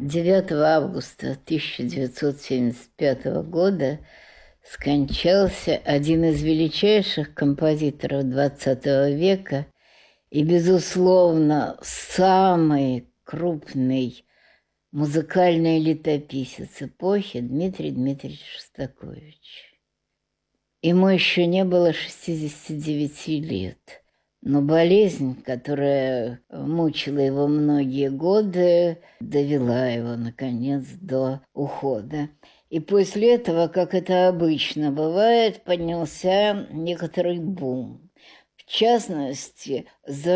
9 августа 1975 года скончался один из величайших композиторов XX века и, безусловно, самый крупный музыкальный летописец эпохи Дмитрий Дмитриевич Шостакович. Ему еще не было 69 лет, но болезнь, которая мучила его многие годы, довела его, наконец, до ухода. И после этого, как это обычно бывает, поднялся некоторый бум. В частности,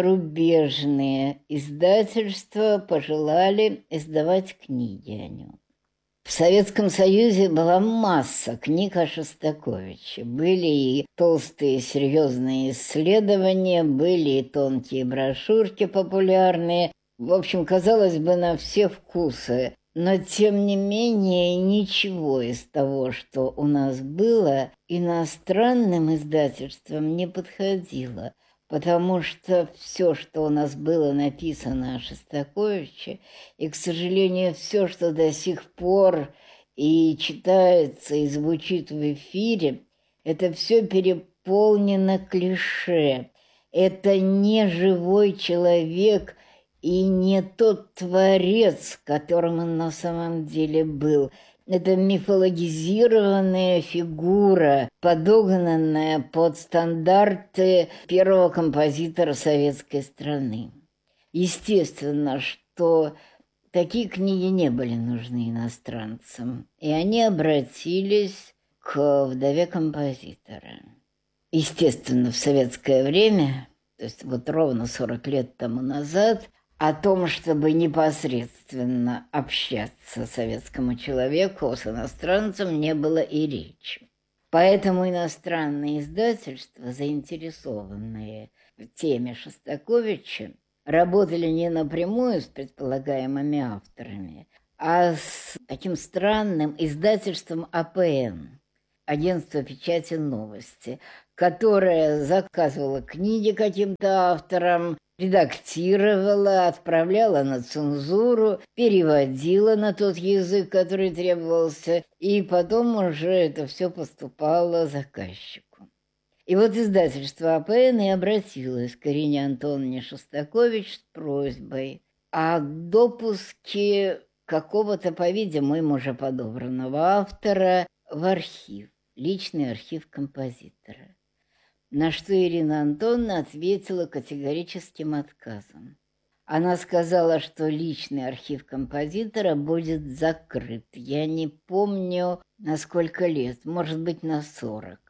зарубежные издательства пожелали издавать книги о нем. В Советском Союзе была масса книг о Шостаковиче. Были и толстые серьезные исследования, были и тонкие брошюрки популярные. В общем, казалось бы, на все вкусы. Но, тем не менее, ничего из того, что у нас было, иностранным издательствам не подходило, потому что все, что у нас было написано о Шостаковиче, и, к сожалению, все, что до сих пор и читается, и звучит в эфире, это все переполнено клише. Это не живой человек и не тот творец, которым он на самом деле был. Это мифологизированная фигура, подогнанная под стандарты первого композитора советской страны. Естественно, что такие книги не были нужны иностранцам, и они обратились к вдове композитора. Естественно, в советское время, то есть вот ровно 40 лет тому назад, о том, чтобы непосредственно общаться советскому человеку с иностранцем, не было и речи. Поэтому иностранные издательства, заинтересованные в теме Шостаковича, работали не напрямую с предполагаемыми авторами, а с таким странным издательством АПН, агентство печати «Новости», которое заказывало книги каким-то авторам, редактировала, отправляла на цензуру, переводила на тот язык, который требовался, и потом уже это все поступало заказчику. И вот издательство АПН и обратилось к Ирине Антоновне Шостакович с просьбой о допуске какого-то, по-видимому, уже подобранного автора в архив, личный архив композитора. На что Ирина Антоновна ответила категорическим отказом. Она сказала, что личный архив композитора будет закрыт. Я не помню, на сколько лет, может быть, на 40.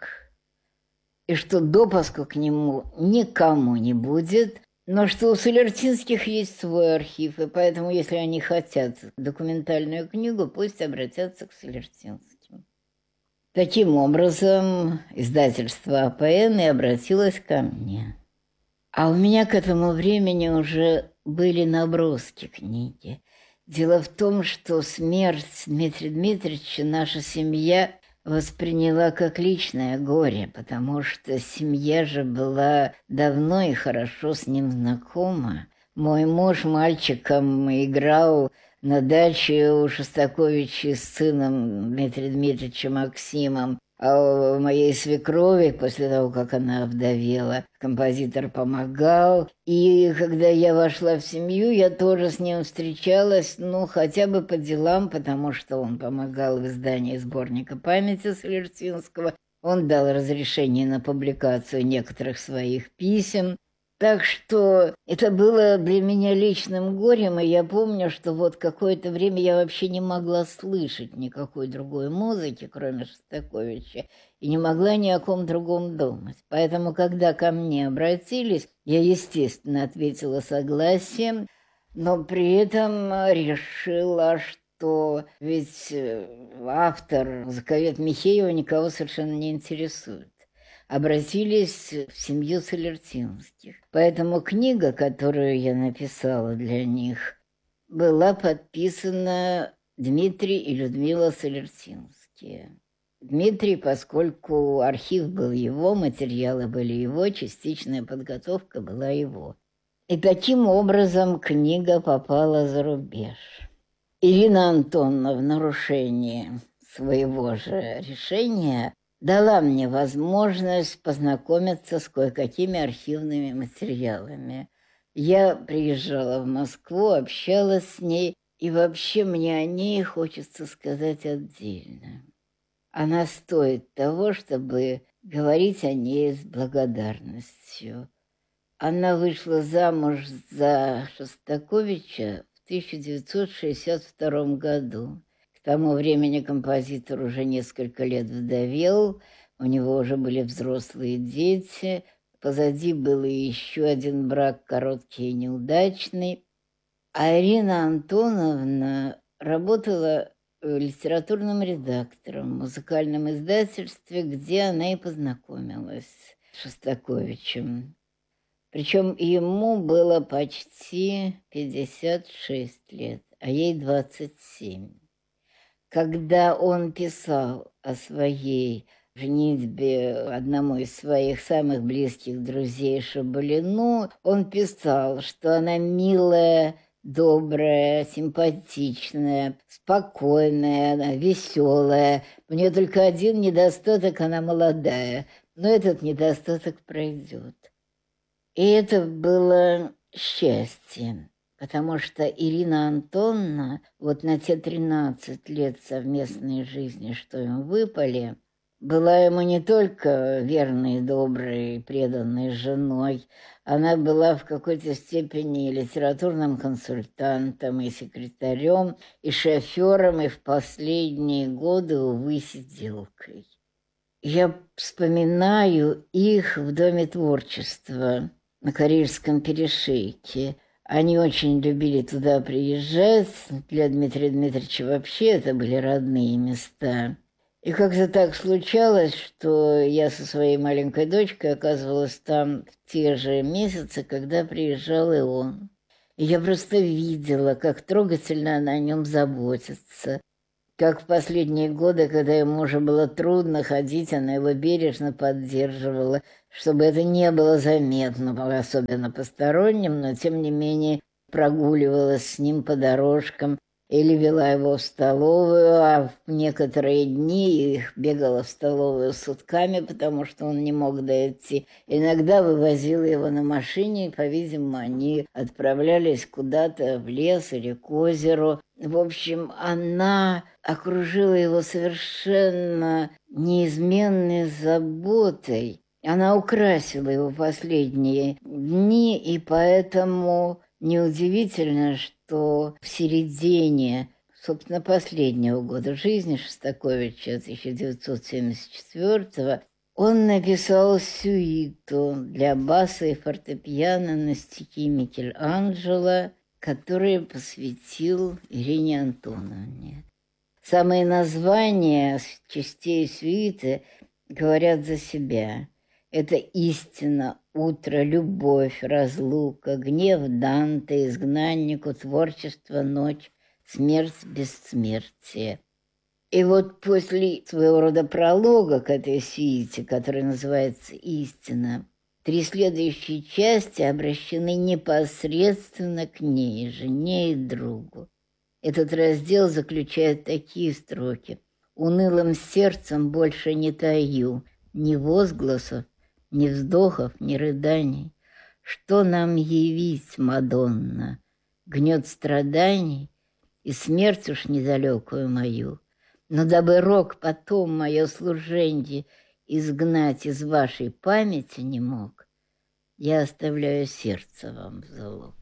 И что допуска к нему никому не будет, но что у Солертинских есть свой архив, и поэтому, если они хотят документальную книгу, пусть обратятся к Солертинским. Таким образом, издательство АПН и обратилось ко мне. А у меня к этому времени уже были наброски книги. Дело в том, что смерть Дмитрия Дмитриевича наша семья восприняла как личное горе, потому что семья же была давно и хорошо с ним знакома. Мой муж мальчиком играл на даче у Шостаковича с сыном Дмитрием Дмитриевичем Максимом, а у моей свекрови, после того, как она овдовела, композитор помогал. И когда я вошла в семью, я тоже с ним встречалась, хотя бы по делам, потому что он помогал в издании сборника памяти Солертинского. Он дал разрешение на публикацию некоторых своих писем. Так что это было для меня личным горем, и я помню, что вот какое-то время я вообще не могла слышать никакой другой музыки, кроме Шостаковича, и не могла ни о ком другом думать. Поэтому, когда ко мне обратились, я, естественно, ответила согласием, но при этом решила, что ведь автор Заковед Михеева никого совершенно не интересует. Обратились в семью Солертинских. Поэтому книга, которую я написала для них, была подписана Дмитрий и Людмила Солертинские. Дмитрий, поскольку архив был его, материалы были его, частичная подготовка была его. И таким образом книга попала за рубеж. Ирина Антоновна в нарушении своего же решения дала мне возможность познакомиться с кое-какими архивными материалами. Я приезжала в Москву, общалась с ней, и вообще мне о ней хочется сказать отдельно. Она стоит того, чтобы говорить о ней с благодарностью. Она вышла замуж за Шостаковича в 1962 году. К тому времени композитор уже несколько лет вдовел, у него уже были взрослые дети, позади был еще один брак, короткий и неудачный. А Ирина Антоновна работала литературным редактором в музыкальном издательстве, где она и познакомилась с Шостаковичем. Причем ему было почти 56 лет, а ей 27. Когда он писал о своей женитьбе одному из своих самых близких друзей Шабалину, он писал, что она милая, добрая, симпатичная, спокойная, она веселая. У нее только один недостаток — она молодая, но этот недостаток пройдет. И это было счастье, потому что Ирина Антоновна вот на те 13 лет совместной жизни, что им выпали, была ему не только верной, доброй, преданной женой, она была в какой-то степени и литературным консультантом, и секретарем, и шофером, и в последние годы, увы, сиделкой. Я вспоминаю их в Доме творчества на Карельском перешейке. Они очень любили туда приезжать. Для Дмитрия Дмитриевича вообще это были родные места. И как-то так случалось, что я со своей маленькой дочкой оказывалась там в те же месяцы, когда приезжал и он. И я просто видела, как трогательно она о нем заботится. Как в последние годы, когда ему уже было трудно ходить, она его бережно поддерживала, чтобы это не было заметно, особенно посторонним, но тем не менее прогуливалась с ним по дорожкам или вела его в столовую, а в некоторые дни их бегала в столовую с сутками, потому что он не мог дойти. Иногда вывозила его на машине, и, по-видимому, они отправлялись куда-то в лес или к озеру. В общем, она окружила его совершенно неизменной заботой. Она украсила его последние дни, и поэтому неудивительно, что в середине, собственно, последнего года жизни Шостаковича, 1974-го, он написал сюиту для баса и фортепиано на стихи Микеланджело, который посвятил Ирине Антоновне. Самые названия частей сюиты говорят за себя. Это истина, утро, любовь, разлука, гнев Данте, изгнаннику, творчество, ночь, смерть, бессмертие. И вот после своего рода пролога к этой сюите, который называется «Истина», 3 следующие части обращены непосредственно к ней, жене и другу. Этот раздел заключает такие строки: «Унылым сердцем больше не таю ни возгласов, ни вздохов, ни рыданий. Что нам явить, Мадонна? Гнет страданий и смерть уж недалекую мою. Но дабы рок потом мое служенье изгнать из вашей памяти не мог, я оставляю сердце вам в залог».